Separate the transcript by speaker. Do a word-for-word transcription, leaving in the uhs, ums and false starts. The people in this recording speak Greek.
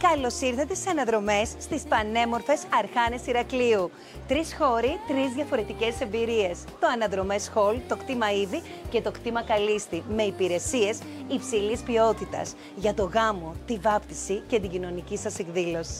Speaker 1: Καλώς ήρθατε στις αναδρομές στις πανέμορφες Αρχάνες Ηρακλείου. Τρεις χώροι, τρεις διαφορετικές εμπειρίες. Το Αναδρομές Hall, το κτήμα Ήδη και το κτήμα Καλίστη, με υπηρεσίες υψηλής ποιότητας για το γάμο, τη βάπτιση και την κοινωνική σας εκδήλωση.